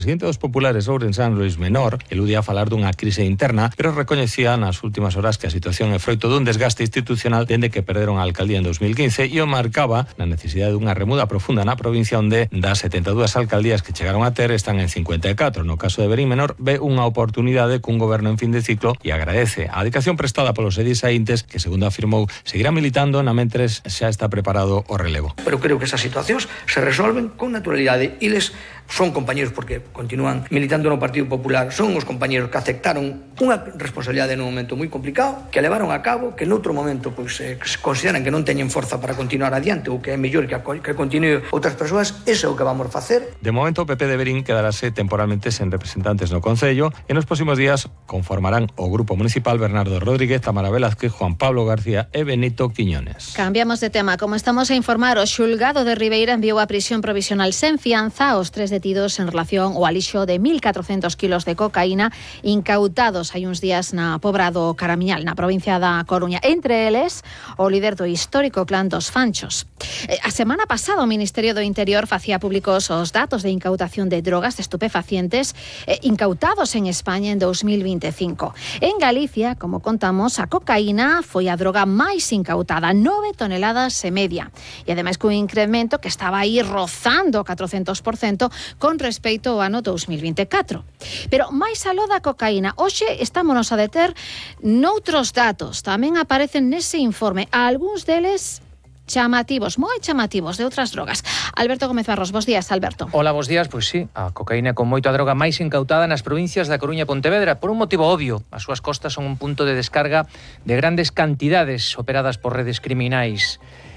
O presidente dos populares ourensán, Luís Menor, eludía a falar dunha crise interna, pero recoñecía nas últimas horas que a situación é froito dun desgaste institucional dende que perderon a alcaldía en 2015 e o marcaba na necesidade dunha remuda profunda na provincia onde das 72 alcaldías que chegaron a ter están en 54. No caso de Verín, Menor ve unha oportunidade cun goberno en fin de ciclo e agradece a dedicación prestada polos edis saíntes que, segundo afirmou, seguirá militando na mentres xa está preparado o relevo. Pero creo que esas situacións se resolven con naturalidade e les son compañeros porque continúan militando no Partido Popular, son os compañeros que aceptaron unha responsabilidade nun momento moi complicado, que levaron a cabo, que noutro momento pois consideran que non teñen forza para continuar adiante ou que é mellor que continue outras persoas. Eso é o que vamos facer. De momento o PP de Verín quedarase temporalmente sen representantes no Concello e nos próximos días conformarán o grupo municipal Bernardo Rodríguez, Tamara Velázquez, Juan Pablo García e Benito Quiñones. Cambiamos de tema. Como estamos a informar, o xulgado de Ribeira enviou a prisión provisional sen fianza aos 3 detidos en relación ao alixo de 1.400 kilos de cocaína incautados hai uns días na Pobra do Caramiñal, na provincia da Coruña. Entre eles, o líder do histórico clan dos Fanchos. A semana pasada o Ministerio do Interior facía públicos os datos de incautación de drogas de estupefacientes incautados en España en 2025. En Galicia, como contamos, a cocaína foi a droga máis incautada, 9 toneladas e media. E ademais cun incremento que estaba aí rozando o 400% con respecto ao ano 2024. Pero máis aló da cocaína, hoxe estámonos a deter noutros datos. Tamén aparecen nese informe algúns deles chamativos, moi chamativos, de outras drogas. Alberto Gómez Barros, bos días, Alberto. Hola, bos días. Pois sí, a cocaína con moito a droga máis incautada nas provincias da Coruña e Pontevedra, por un motivo obvio. As súas costas son un punto de descarga de grandes cantidades operadas por redes criminais.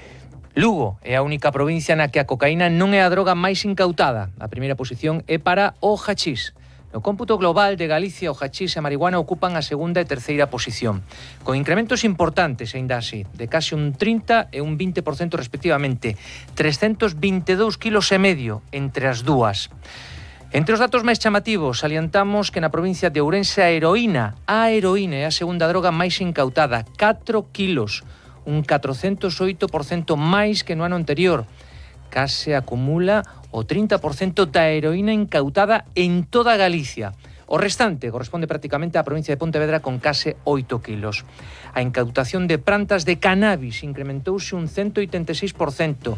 Lugo é a única provincia na que a cocaína non é a droga máis incautada. A primeira posición é para o hachís. No cómputo global de Galicia, o hachís e a marihuana ocupan a segunda e terceira posición, con incrementos importantes, aínda así, de case un 30% e un 20% respectivamente, 322,5 kilos entre as dúas. Entre os datos máis chamativos, salientamos que na provincia de Ourense a heroína é a segunda droga máis incautada, 4 kilos, un 408% máis que no ano anterior. Case acumula o 30% da heroína incautada en toda Galicia. O restante corresponde prácticamente á provincia de Pontevedra con case 8 kilos. A incautación de plantas de cannabis incrementouse un 186%,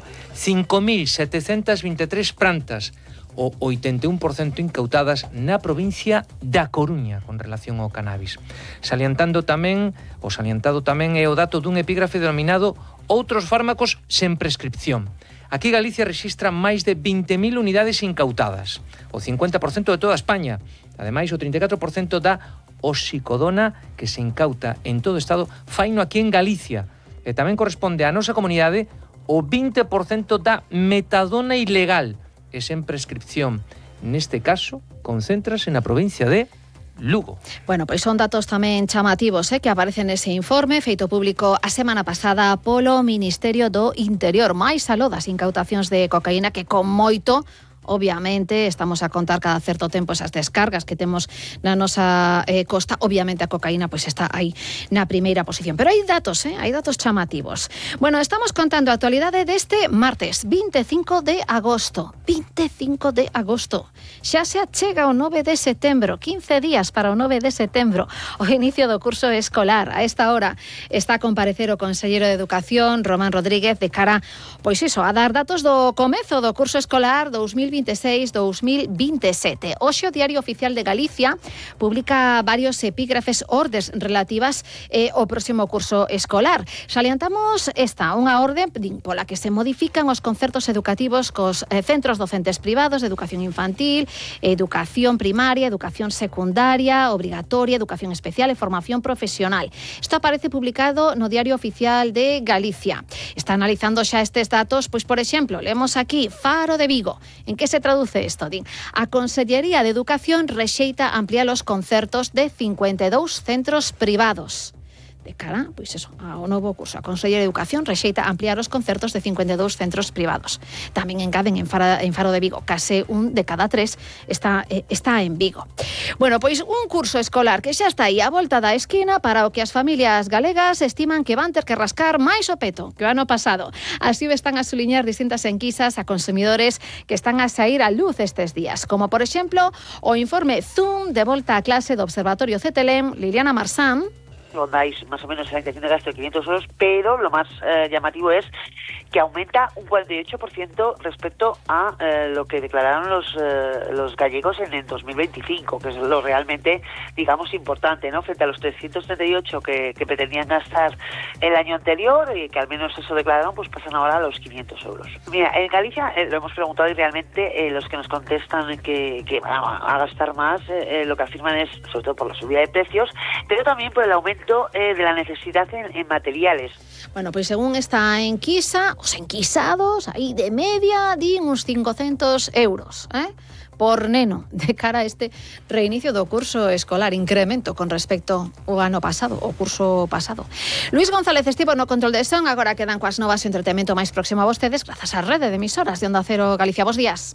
5.723 plantas, o 81% incautadas na provincia da Coruña con relación ao cannabis. Salientado tamén é o dato dun epígrafe denominado Outros fármacos sen prescripción. Aquí Galicia rexistra máis de 20.000 unidades incautadas, o 50% de toda España. Ademais, o 34% da oxicodona que se incauta en todo o Estado faino aquí en Galicia. E tamén corresponde á nosa comunidade o 20% da metadona ilegal e sen prescripción. Neste caso, concéntrase na provincia de Lugo. Bueno, pois son datos tamén chamativos que aparecen nese informe feito público a semana pasada polo Ministerio do Interior. Máis aló das incautacións de cocaína que con moito, obviamente, estamos a contar cada certo tempo esas descargas que temos na nosa costa. Obviamente a cocaína pois está aí na primeira posición. Pero hai datos chamativos. Bueno, estamos contando a actualidade deste martes, 25 de agosto. 25 de agosto. Xa se achega o 9 de setembro, 15 días para o 9 de setembro, o inicio do curso escolar. A esta hora está a comparecer o conselleiro de Educación, Román Rodríguez, de cara, pois iso, a dar datos do comezo do curso escolar 2026-2027. Hoxe o Diario Oficial de Galicia publica varios epígrafes ordes relativas ao próximo curso escolar. Salientamos esta, unha orde pola que se modifican os concertos educativos cos centros docentes privados de educación infantil, educación primaria, educación secundaria, obrigatoria, educación especial e formación profesional. Isto aparece publicado no Diario Oficial de Galicia. Está analizando xa estes datos, pois, por exemplo, leemos aquí Faro de Vigo. En que se traduce isto? A Consellería de Educación rexeita ampliar os concertos de 52 centros privados. de cara, pois eso, ao novo curso. A Conselleira de Educación rexeita ampliar os concertos de 52 centros privados. Tamén engaden en Faro de Vigo, case 1 de cada 3 está en Vigo. Bueno, pois un curso escolar que xa está aí a volta da esquina para o que as familias galegas estiman que van ter que rascar máis o peto que o ano pasado. Así están a suliñar distintas enquisas a consumidores que están a sair á luz estes días, como por exemplo o informe Zoom de volta a clase do Observatorio CETELEM, Liliana Marsán. Rondáis más o menos la intención de gasto de 500 euros, pero lo más llamativo es que aumenta un 48% respecto a lo que declararon los gallegos en el 2025, que es lo realmente, digamos, importante, ¿no? Frente a los 338 que pretendían gastar el año anterior, y que al menos eso declararon, pues pasan ahora a los 500 euros. Mira, en Galicia lo hemos preguntado y realmente los que nos contestan que van a gastar más, lo que afirman es, sobre todo por la subida de precios, pero también por el aumento de la necesidad en materiales. Bueno, pois según esta enquisa, os enquisados aí de media din uns 500 euros, por neno, de cara a este reinicio do curso escolar, incremento con respecto ao ano pasado, o curso pasado. Luis González estivo no control de son, agora quedan coas novas e entretemento máis próximo a vostedes, grazas á rede de emisoras de Onda Cero Galicia. Bos días.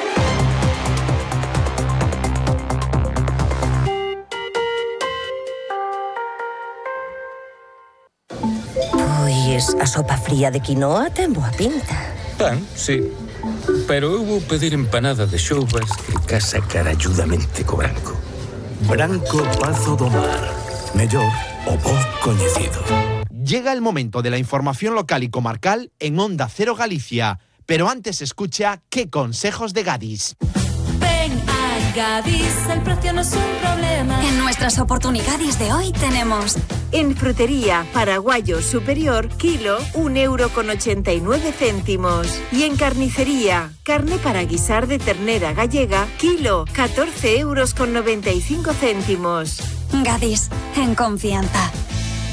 Pois a sopa fría de quinoa ten boa pinta. Tan, sí. Pero eu vou pedir empanada de xoubas que casa caralludamente co branco. Branco Pazo do Mar. Mellor o bo coñecido. Llega el momento de la información local y comarcal en Onda Cero Galicia. Pero antes escucha qué consejos de Gadis. Ven a Gadis, el precio no es un problema. En nuestras oportunidades de hoy tenemos... En frutería, paraguayo superior, kilo, 1,89 €. Y en carnicería, carne para guisar de ternera gallega, kilo, 14,95 €. Gadis, en confianza.